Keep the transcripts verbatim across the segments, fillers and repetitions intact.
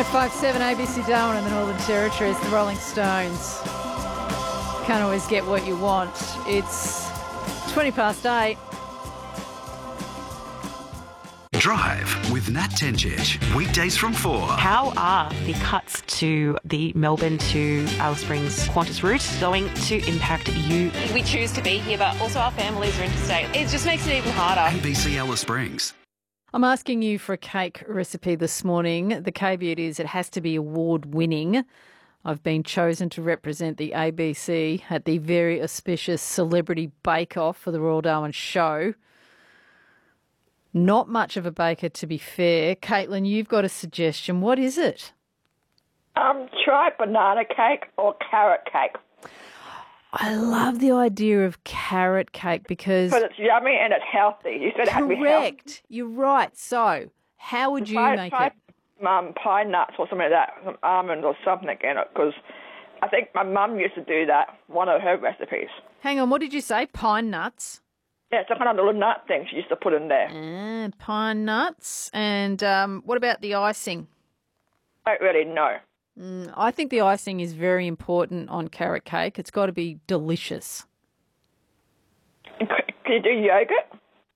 oh five seven A B C Darwin in the Northern Territory. It's the Rolling Stones. Can't always get what you want. It's twenty past eight. Drive with Nat Tenchich. Weekdays from four. How are the cuts to the Melbourne to Alice Springs Qantas route going to impact you? We choose to be here, but also our families are interstate. It just makes it even harder. A B C Alice Springs. I'm asking you for a cake recipe this morning. The caveat is it has to be award-winning. I've been chosen to represent the A B C at the very auspicious Celebrity Bake-Off for the Royal Darwin Show. Not much of a baker, to be fair. Caitlin, you've got a suggestion. What is it? Um, try banana cake or carrot cake. I love the idea of carrot cake because... Because it's yummy and it's healthy. You said it had to be healthy. Correct. You're right. So, how would you try, make try, it? Um, pine nuts or something like that, some almonds or something in it, because I think my mum used to do that, one of her recipes. Hang on, what did you say? Pine nuts? Yeah, some kind of little nut thing she used to put in there. Ah, pine nuts. And um, what about the icing? I don't really know. Mm, I think the icing is very important on carrot cake. It's got to be delicious. Can you do yogurt?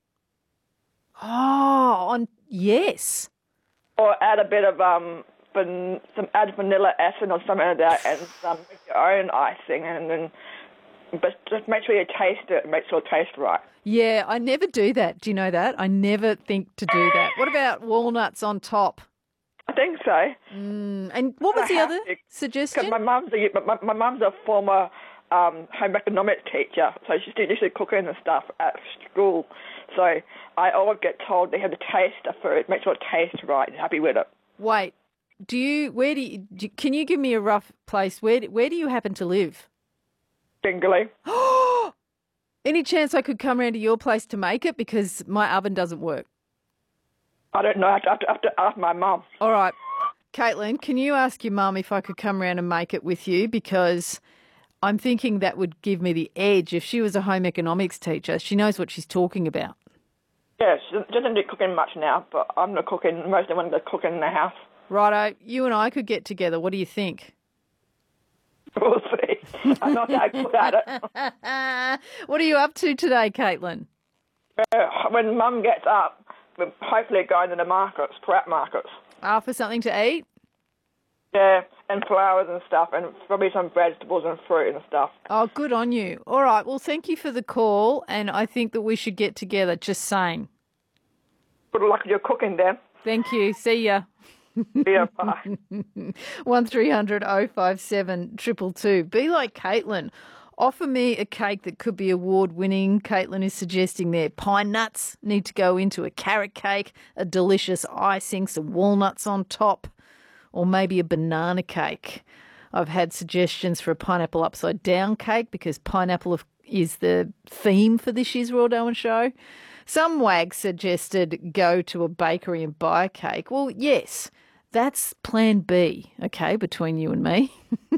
Oh, on yes. Or add a bit of um, van, some add vanilla essence or something like that, and um, make your own icing, and then but just make sure you taste it and make sure it tastes right. Yeah, I never do that. Do you know that? I never think to do that. What about walnuts on top? I think so. Mm, and what was the other suggestion? Because my mum's a my, my mum's a former um, home economics teacher, so she used to cook and stuff at school. So I always get told they have to taste the food, make sure it tastes right, and happy with it. Wait, do you? Where do you? Do, can you give me a rough place? Where Where do you happen to live? Dingley. Any chance I could come round to your place to make it because my oven doesn't work? I don't know. I have to, I have to ask my mum. All right. Caitlin, can you ask your mum if I could come round and make it with you? Because I'm thinking that would give me the edge. If she was a home economics teacher, she knows what she's talking about. Yeah, she doesn't do cooking much now, but I'm not cooking. Most of the ones that cook in the house. Righto. You and I could get together. What do you think? We'll see. I'm not that good at it. What are you up to today, Caitlin? Uh, when Mum gets up, we're hopefully going to the markets, prep markets. Ah, for something to eat? Yeah, and flowers and stuff, and probably some vegetables and fruit and stuff. Oh, good on you. All right, well, thank you for the call, and I think that we should get together, just saying. Good luck with your cooking, Dan. Thank you. See ya. Yeah, bye. one three hundred oh five seven two two two. Be like Caitlin. Offer me a cake that could be award-winning. Caitlin is suggesting there pine nuts need to go into a carrot cake, a delicious icing, some walnuts on top, or maybe a banana cake. I've had suggestions for a pineapple upside-down cake because pineapple is the theme for this year's Royal Darwin Show. Some wags suggested go to a bakery and buy a cake. Well, yes, that's plan B, okay, between you and me.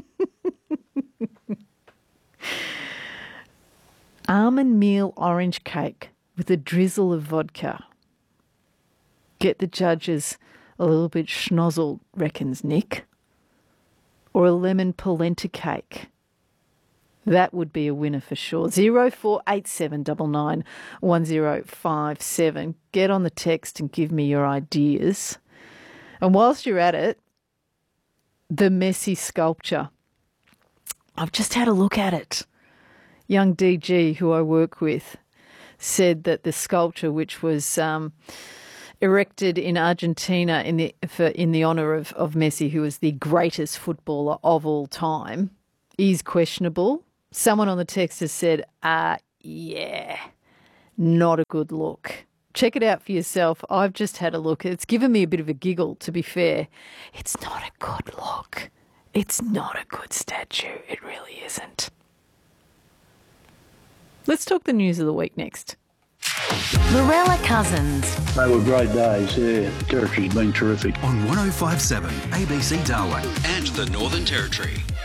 Almond meal orange cake with a drizzle of vodka. Get the judges a little bit schnozzled, reckons Nick. Or a lemon polenta cake. That would be a winner for sure. zero four eight seven nine nine one zero five seven. Get on the text and give me your ideas. And whilst you're at it, the Messi sculpture. I've just had a look at it. Young D G, who I work with, said that the sculpture, which was um, erected in Argentina in the for, in the honour of, of Messi, who is the greatest footballer of all time, is questionable. Someone on the text has said, uh, yeah, not a good look. Check it out for yourself. I've just had a look. It's given me a bit of a giggle, to be fair. It's not a good look. It's not a good statue. It really isn't. Let's talk the news of the week next. Lorella Cousins. They were great days, yeah. The Territory's been terrific. On one oh five seven A B C Darwin and the Northern Territory.